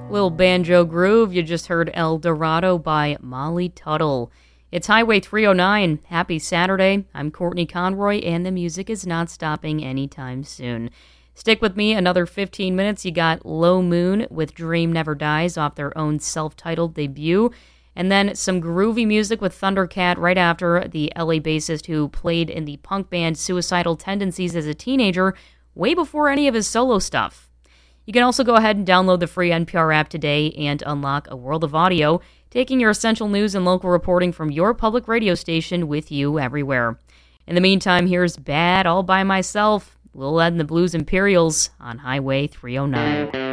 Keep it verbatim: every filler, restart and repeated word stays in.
Little banjo groove, you just heard El Dorado by Molly Tuttle. It's Highway three oh nine. Happy Saturday. I'm Courtney Conroy, and the music is not stopping anytime soon. Stick with me another fifteen minutes. You got Low Moon with Dream Never Dies off their own self-titled debut. And then some groovy music with Thundercat right after, the L A bassist who played in the punk band Suicidal Tendencies as a teenager, way before any of his solo stuff. You can also go ahead and download the free N P R app today and unlock a world of audio, taking your essential news and local reporting from your public radio station with you everywhere. In the meantime, here's Bad All By Myself, Lil Ed and the Blues Imperials on Highway three oh nine.